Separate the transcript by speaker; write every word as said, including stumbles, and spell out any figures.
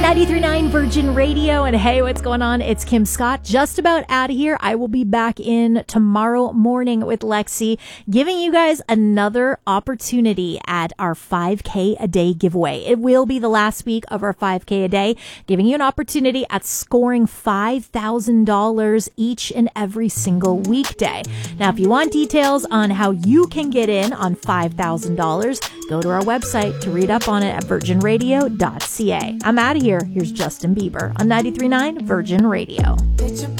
Speaker 1: ninety-three point nine Virgin Radio, and hey, what's going on? It's Kim Scott, just about out of here. I will be back in tomorrow morning with Lexi, giving you guys another opportunity at our five K a day giveaway. It will be the last week of our five K a day, giving you an opportunity at scoring five thousand dollars each and every single weekday. Now, if you want details on how you can get in on five thousand dollars, go to our website to read up on it at virgin radio dot c a. I'm out of here. Here's Justin Bieber on ninety-three point nine Virgin Radio.